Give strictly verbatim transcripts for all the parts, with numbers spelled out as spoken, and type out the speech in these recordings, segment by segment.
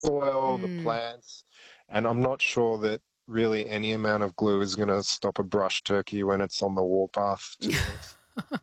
soil, the Mm. plants, and I'm not sure that really any amount of glue is going to stop a brush turkey when it's on the warpath, to be honest.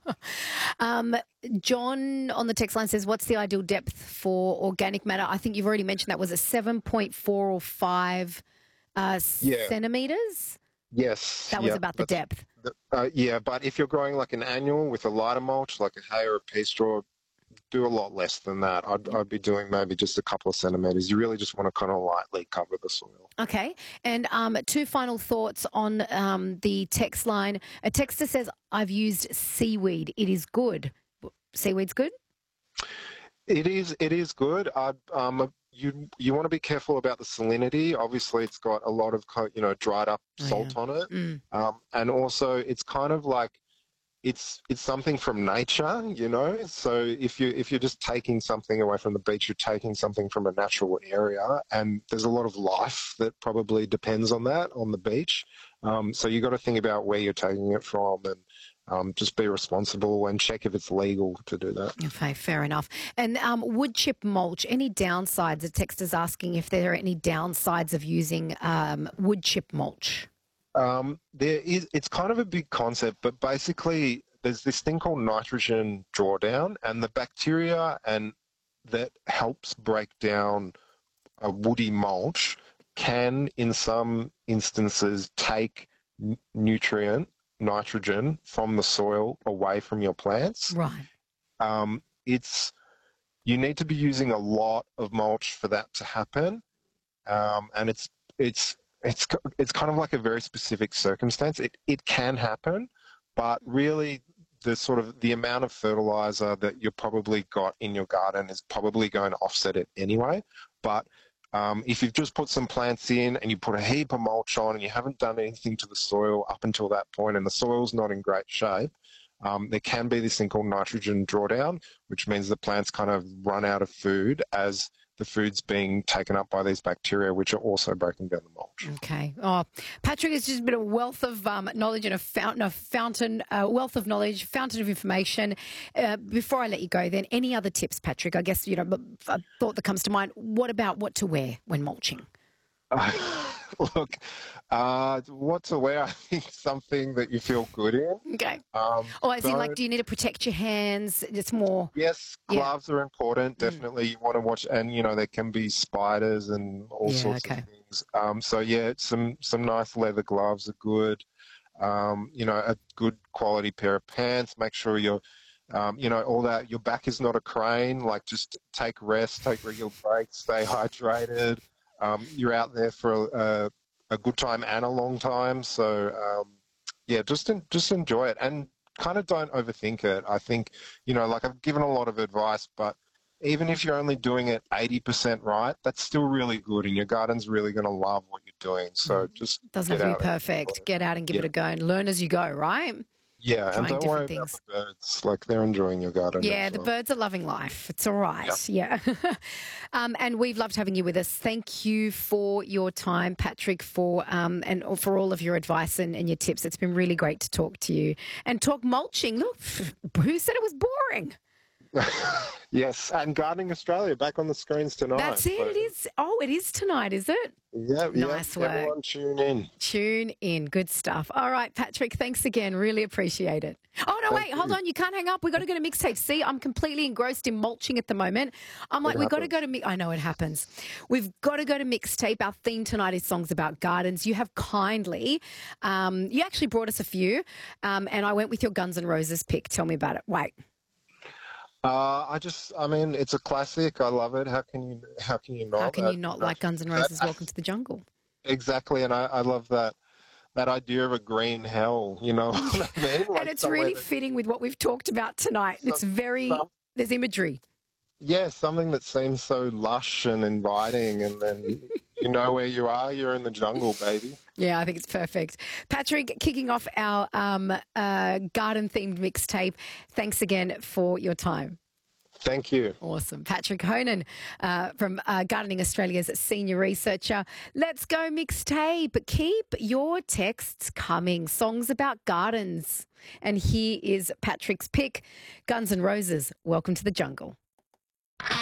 um, John on the text line says, what's the ideal depth for organic matter? I think you've already mentioned that. Was it seven point four or five uh, Yeah. centimetres? Yes. That was Yep. about the That's depth. the- uh, yeah, but if you're growing like an annual with a lighter mulch, like a hay or a pea straw, do a lot less than that. I'd, I'd be doing maybe just a couple of centimeters. You really just want to kind of lightly cover the soil. Okay. And um, two final thoughts on um, the text line. A texter says, I've used seaweed. It is good. Seaweed's good? It is. It is good. I, um, you you want to be careful about the salinity. Obviously, it's got a lot of co- you know dried up Oh, yeah. salt on it, Mm. um, and also it's kind of like it's it's something from nature, you know. So if you if you're just taking something away from the beach, you're taking something from a natural area, and there's a lot of life that probably depends on that on the beach. Um, so you got to think about where you're taking it from, and um, just be responsible and check if it's legal to do that. Okay, fair enough. And um, wood chip mulch, any downsides? The text is asking if there are any downsides of using um, wood chip mulch. Um, there is. It's kind of a big concept, but basically, there's this thing called nitrogen drawdown, and the bacteria and that helps break down a woody mulch can, in some instances, take n- nutrient nitrogen from the soil away from your plants. Right. Um, it's you need to be using a lot of mulch for that to happen, um, and it's it's it's it's kind of like a very specific circumstance. It it can happen, but really the sort of the amount of fertilizer that you've probably got in your garden is probably going to offset it anyway. But um, if you've just put some plants in and you put a heap of mulch on and you haven't done anything to the soil up until that point and the soil's not in great shape, um, there can be this thing called nitrogen drawdown, which means the plants kind of run out of food as the food's being taken up by these bacteria, which are also breaking down the mulch. Okay. Oh, Patrick has just been a wealth of um, knowledge and a fountain, a fountain, uh, wealth of knowledge, fountain of information. Uh, before I let you go, then any other tips, Patrick? I guess you know a thought that comes to mind. What about what to wear when mulching? Uh, look, uh, what to wear? I think something that you feel good in. Okay. Um, Or as in, like, don't- do you need to protect your hands? It's more. Yes, Yeah. gloves are important. Mm. Definitely, you want to watch, and you know there can be spiders and all Yeah, sorts okay. of things. Um, so yeah, some some nice leather gloves are good. Um, you know, a good quality pair of pants. Make sure you're, um, you know, all that. Your back is not a crane. Like, just take rest, take regular breaks, stay hydrated. Um, you're out there for a, a good time and a long time. So um, yeah, just en- just enjoy it and kind of don't overthink it. I think, you know, like I've given a lot of advice, but even if you're only doing it eighty percent right, that's still really good, and your garden's really going to love what you're doing. So just Doesn't get have to be out there and enjoy perfect. it. Get out and give Yeah. it a go and learn as you go, right? Yeah, and Trying don't worry different about things. the birds. Like, they're enjoying your garden Yeah, as the well. birds are loving life. It's all right. Yeah. um, and we've loved having you with us. Thank you for your time, Patrick, for um, and for all of your advice and, and your tips. It's been really great to talk to you and talk mulching. Look, who said it was boring? Yes, and Gardening Australia back on the screens tonight. That's it. So, It is. Oh, it is tonight, is it? yeah, Nice yeah. work. Everyone tune in. Tune in. Good stuff. All right, Patrick, thanks again. Really appreciate it. Oh, no, Thank wait, hold you. on. You can't hang up. We've got to go to mixtape. See, I'm completely engrossed in mulching at the moment. I'm like, It we've got to happens. go to mi- I know it happens. We've got to go to mixtape. Our theme tonight is songs about gardens. You have kindly, um, you actually brought us a few, um, and I went with your Guns N' Roses pick. Tell me about it. Wait. Uh, I just, I mean, it's a classic. I love it. How can you, how can you not? How can Uh, you not know, like Guns N' Roses' that- Welcome to the Jungle? exactly, and I, I love that that idea of a green hell. You know what I mean? Like And it's somewhere really that, fitting with what we've talked about tonight. It's some, very, some, there's imagery. yeah, something that seems so lush and inviting, and then you know where you are. You're in the jungle, baby. Yeah, I think it's perfect. Patrick, kicking off our um, uh, garden-themed mixtape. Thanks again for your time. Thank you. Awesome. Patrick Honan uh, from uh, Gardening Australia's senior researcher. Let's go mixtape. Keep your texts coming. Songs about gardens. And here is Patrick's pick, Guns N' Roses, Welcome to the Jungle.